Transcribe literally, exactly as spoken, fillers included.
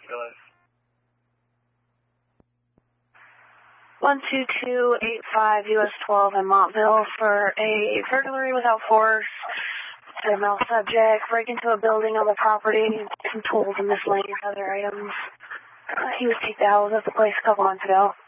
Angeles. one two two eight five U S twelve in Montville for a burglary without force. Male subject, break into a building on the property, some tools and miscellaneous other items. Uh, he was kicked out. Was at the place a couple months ago.